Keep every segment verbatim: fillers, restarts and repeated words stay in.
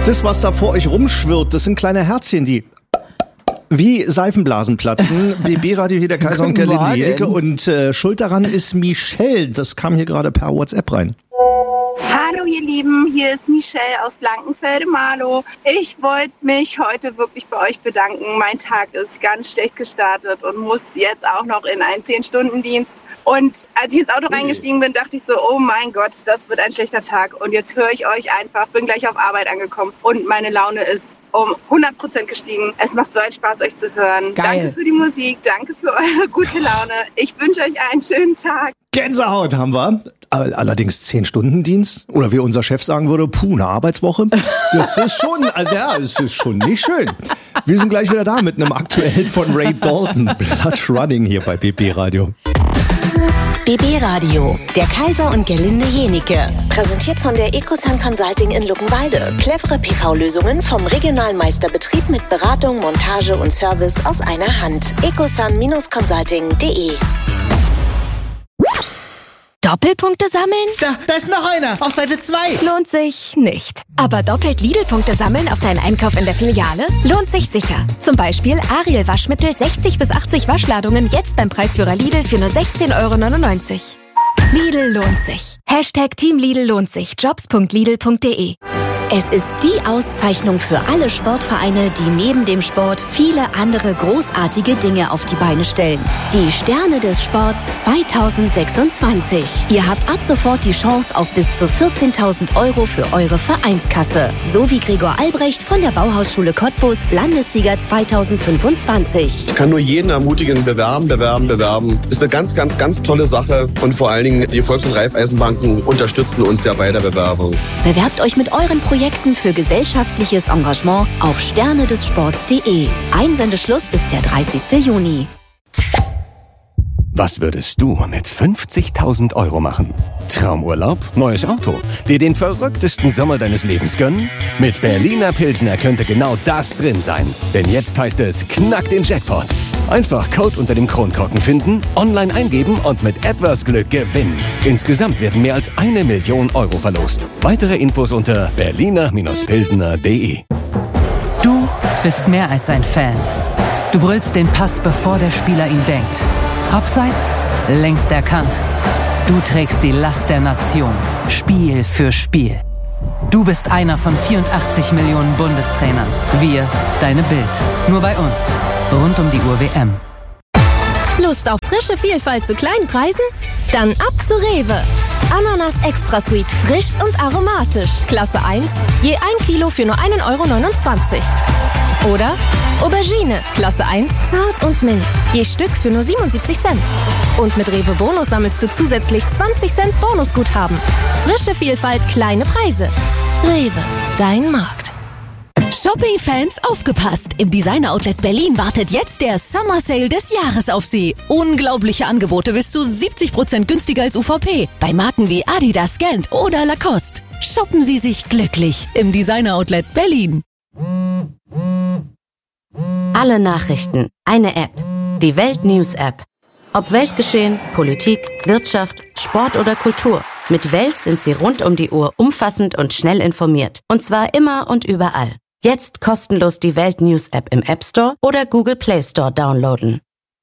Das, was da vor euch rumschwirrt, das sind kleine Herzchen, die wie Seifenblasen platzen. B B-Radio hier, der Kaiser und Gerlinde Jenike. Und äh, schuld daran ist Michelle. Das kam hier gerade per WhatsApp rein. Hallo ihr Lieben, hier ist Michelle aus Blankenfelde-Marlow. Ich wollte mich heute wirklich bei euch bedanken. Mein Tag ist ganz schlecht gestartet und muss jetzt auch noch in einen zehn-Stunden-Dienst. Und als ich ins Auto reingestiegen bin, dachte ich so, oh mein Gott, das wird ein schlechter Tag. Und jetzt höre ich euch einfach, bin gleich auf Arbeit angekommen und meine Laune ist um hundert Prozent gestiegen. Es macht so einen Spaß, euch zu hören. Geil. Danke für die Musik, danke für eure gute Laune. Ich wünsche euch einen schönen Tag. Gänsehaut haben wir. Allerdings zehn-Stunden-Dienst. Oder wie unser Chef sagen würde, puh, eine Arbeitswoche. Das ist schon, also ja, es ist schon nicht schön. Wir sind gleich wieder da mit einem Aktuellen von Ray Dalton. Blood Running hier bei B B-Radio. B B-Radio, der Kaiser und Gerlinde Jenike. Präsentiert von der Ecosun Consulting in Luckenwalde. Clevere P V-Lösungen vom regionalen Meisterbetrieb mit Beratung, Montage und Service aus einer Hand. ecosun Consulting punkt de. Doppelpunkte sammeln? Da, da ist noch einer, auf Seite zwei. Lohnt sich nicht. Aber doppelt Lidl-Punkte sammeln auf deinen Einkauf in der Filiale? Lohnt sich sicher. Zum Beispiel Ariel Waschmittel sechzig bis achtzig Waschladungen jetzt beim Preisführer Lidl für nur sechzehn Euro neunundneunzig. Lidl lohnt sich. Hashtag Team Lidl lohnt sich. jobs punkt lidl punkt de. Es ist die Auszeichnung für alle Sportvereine, die neben dem Sport viele andere großartige Dinge auf die Beine stellen. Die Sterne des Sports zweitausendsechsundzwanzig. Ihr habt ab sofort die Chance auf bis zu vierzehntausend Euro für eure Vereinskasse. So wie Gregor Albrecht von der Bauhausschule Cottbus, Landessieger zweitausendfünfundzwanzig. Ich kann nur jeden ermutigen, bewerben, bewerben, bewerben. Ist eine ganz, ganz, ganz tolle Sache. Und vor allen Dingen, die Volks- und Raiffeisenbanken unterstützen uns ja bei der Bewerbung. Bewerbt euch mit euren Projekten für gesellschaftliches Engagement auf sterne des sports punkt de. Einsendeschluss ist der dreißigster Juni. Was würdest du mit fünfzigtausend Euro machen? Traumurlaub? Neues Auto? Dir den verrücktesten Sommer deines Lebens gönnen? Mit Berliner Pilsner könnte genau das drin sein. Denn jetzt heißt es, knack den Jackpot. Einfach Code unter dem Kronkorken finden, online eingeben und mit etwas Glück gewinnen. Insgesamt werden mehr als eine Million Euro verlost. Weitere Infos unter berliner pilsner punkt de. Du bist mehr als ein Fan. Du brüllst den Pass, bevor der Spieler ihn denkt. Abseits, längst erkannt. Du trägst die Last der Nation, Spiel für Spiel. Du bist einer von vierundachtzig Millionen Bundestrainern. Wir, deine Bild. Nur bei uns. Rund um die Uhr W M. Lust auf frische Vielfalt zu kleinen Preisen? Dann ab zu Rewe. Ananas Extra Sweet, frisch und aromatisch. Klasse eins, je ein Kilo für nur ein Euro neunundzwanzig. Oder Aubergine, Klasse eins, zart und mild. Je Stück für nur siebenundsiebzig Cent. Und mit Rewe Bonus sammelst du zusätzlich zwanzig Cent Bonusguthaben. Frische Vielfalt, kleine Preise. Rewe, dein Markt. Shopping-Fans, aufgepasst! Im Designer-Outlet Berlin wartet jetzt der Summer Sale des Jahres auf Sie. Unglaubliche Angebote bis zu siebzig Prozent günstiger als U V P. Bei Marken wie Adidas, Gant oder Lacoste. Shoppen Sie sich glücklich im Designer-Outlet Berlin. Alle Nachrichten, eine App. Die Welt-News-App. Ob Weltgeschehen, Politik, Wirtschaft, Sport oder Kultur. Mit Welt sind Sie rund um die Uhr umfassend und schnell informiert. Und zwar immer und überall. Jetzt kostenlos die Welt-News-App im App Store oder Google Play Store downloaden.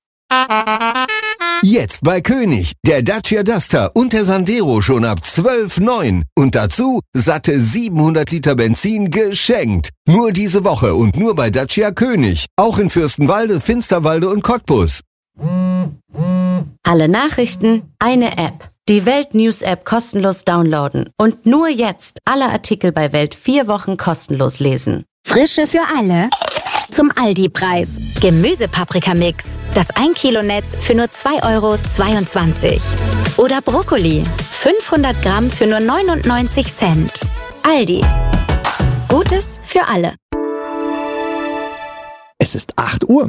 Jetzt bei König, der Dacia Duster und der Sandero schon ab zwölf Komma neun. Und dazu satte siebenhundert Liter Benzin geschenkt. Nur diese Woche und nur bei Dacia König. Auch in Fürstenwalde, Finsterwalde und Cottbus. Alle Nachrichten, eine App. Die Welt-News-App kostenlos downloaden. Und nur jetzt alle Artikel bei Welt vier Wochen kostenlos lesen. Frische für alle. Zum Aldi-Preis. Gemüsepaprikamix. Das ein Kilo Netz für nur zwei Euro zweiundzwanzig. Oder Brokkoli. fünfhundert Gramm für nur neunundneunzig Cent. Aldi. Gutes für alle. Es ist acht Uhr.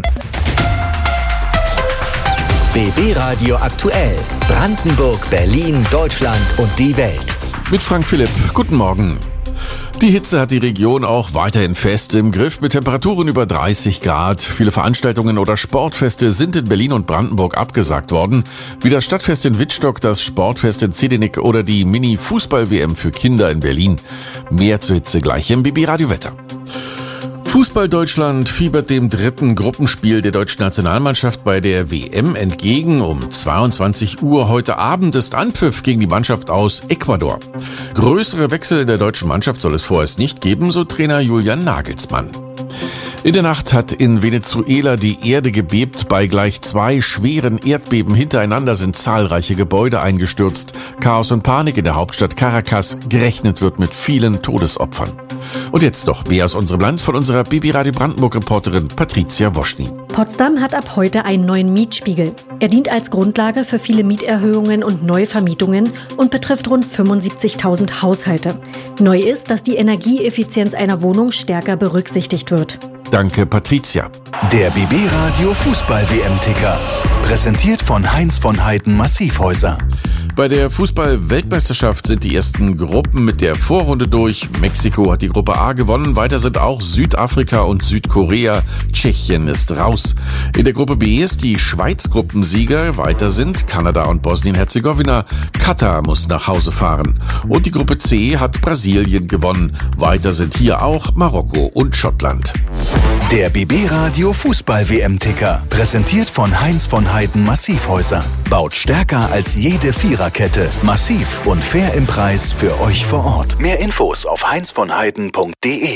B B-Radio aktuell. Brandenburg, Berlin, Deutschland und die Welt. Mit Frank Philipp. Guten Morgen. Die Hitze hat die Region auch weiterhin fest im Griff mit Temperaturen über dreißig Grad. Viele Veranstaltungen oder Sportfeste sind in Berlin und Brandenburg abgesagt worden, wie das Stadtfest in Wittstock, das Sportfest in Zedinik oder die Mini-Fußball-W M für Kinder in Berlin. Mehr zur Hitze gleich im B B Radio Wetter. Fußball Deutschland fiebert dem dritten Gruppenspiel der deutschen Nationalmannschaft bei der W M entgegen. Um zweiundzwanzig Uhr heute Abend ist Anpfiff gegen die Mannschaft aus Ecuador. Größere Wechsel in der deutschen Mannschaft soll es vorerst nicht geben, so Trainer Julian Nagelsmann. In der Nacht hat in Venezuela die Erde gebebt. Bei gleich zwei schweren Erdbeben hintereinander sind zahlreiche Gebäude eingestürzt. Chaos und Panik in der Hauptstadt Caracas. Gerechnet wird mit vielen Todesopfern. Und jetzt noch mehr aus unserem Land von unserer B B Radio Brandenburg-Reporterin Patricia Woschny. Potsdam hat ab heute einen neuen Mietspiegel. Er dient als Grundlage für viele Mieterhöhungen und Neuvermietungen und betrifft rund fünfundsiebzigtausend Haushalte. Neu ist, dass die Energieeffizienz einer Wohnung stärker berücksichtigt wird. Danke, Patricia. Der B B Radio Fußball-W M-Ticker. Präsentiert von Heinz von Heiden Massivhäuser. Bei der Fußball-Weltmeisterschaft sind die ersten Gruppen mit der Vorrunde durch. Mexiko hat die Gruppe A gewonnen. Weiter sind auch Südafrika und Südkorea. Tschechien ist raus. In der Gruppe B ist die Schweiz Gruppensieger. Weiter sind Kanada und Bosnien-Herzegowina. Katar muss nach Hause fahren. Und die Gruppe C hat Brasilien gewonnen. Weiter sind hier auch Marokko und Schottland. Der B B Radio Fußball-W M-Ticker. Präsentiert von Heinz von Heiden Massivhäuser. Baut stärker als jede Viererkette. Massiv und fair im Preis für euch vor Ort. Mehr Infos auf heinz von heiden punkt de.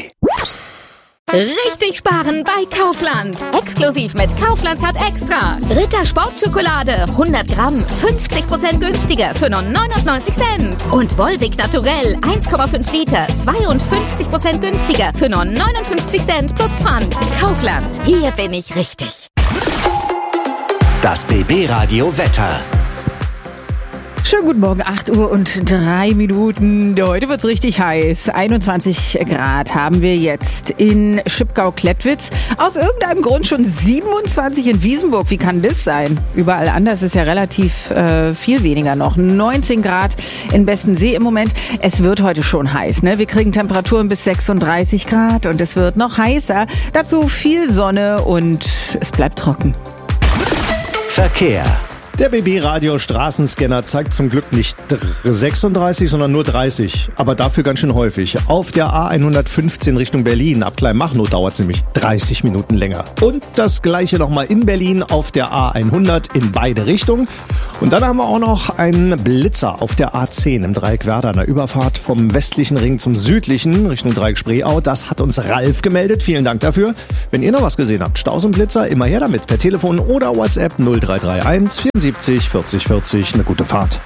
Richtig sparen bei Kaufland. Exklusiv mit Kaufland Card Extra. Ritter Sportschokolade hundert Gramm fünfzig Prozent günstiger für nur neunundneunzig Cent. Und Volvic Naturell eins Komma fünf Liter zweiundfünfzig Prozent günstiger für nur neunundfünfzig Cent plus Pfand. Kaufland. Hier bin ich richtig. Das B B Radio Wetter. Schönen guten Morgen, acht Uhr und drei Minuten. Heute wird's richtig heiß. einundzwanzig Grad haben wir jetzt in Schipgau-Klettwitz. Aus irgendeinem Grund schon siebenundzwanzig in Wiesenburg. Wie kann das sein? Überall anders ist ja relativ äh, viel weniger noch. neunzehn Grad in Bestensee im Moment. Es wird heute schon heiß, ne? Wir kriegen Temperaturen bis sechsunddreißig Grad und es wird noch heißer. Dazu viel Sonne und es bleibt trocken. Verkehr. Der B B Radio Straßenscanner zeigt zum Glück nicht sechsunddreißig, sondern nur dreißig. Aber dafür ganz schön häufig. Auf der A hundertfünfzehn Richtung Berlin, ab Kleinmachnow, dauert es nämlich dreißig Minuten länger. Und das gleiche nochmal in Berlin auf der A hundert in beide Richtungen. Und dann haben wir auch noch einen Blitzer auf der A zehn im Dreieck Werder, einer Überfahrt vom westlichen Ring zum südlichen, Richtung Dreieck Spreeau. Das hat uns Ralf gemeldet. Vielen Dank dafür. Wenn ihr noch was gesehen habt, Staus und Blitzer, immer her damit. Per Telefon oder WhatsApp null drei drei eins vierundsiebzig vierzig vierzig. Eine gute Fahrt.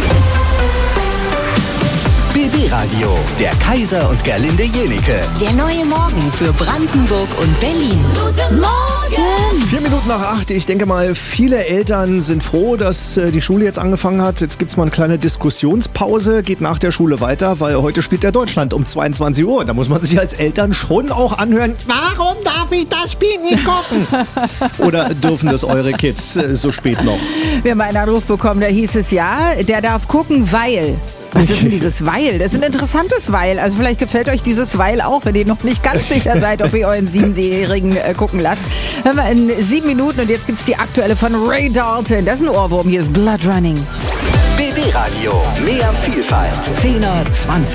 B B Radio, der Kaiser und Gerlinde Jenike. Der neue Morgen für Brandenburg und Berlin. Guten Morgen! Vier Minuten nach acht. Ich denke mal, viele Eltern sind froh, dass äh, die Schule jetzt angefangen hat. Jetzt gibt's mal eine kleine Diskussionspause, geht nach der Schule weiter, weil heute spielt ja Deutschland um zweiundzwanzig Uhr. Da muss man sich als Eltern schon auch anhören, warum darf ich das Spiel nicht gucken? Oder dürfen das eure Kids äh, so spät noch? Wir haben einen Anruf bekommen, da hieß es ja, der darf gucken, weil... Was ist denn dieses Weil? Das ist ein interessantes Weil. Also vielleicht gefällt euch dieses Weil auch, wenn ihr noch nicht ganz sicher seid, ob ihr euren Siebenjährigen äh, gucken lasst. Hören wir in sieben Minuten und jetzt gibt's die aktuelle von Ray Dalton. Das ist ein Ohrwurm, hier ist Blood Running. B B Radio, mehr Vielfalt. Zehner, Zwanziger.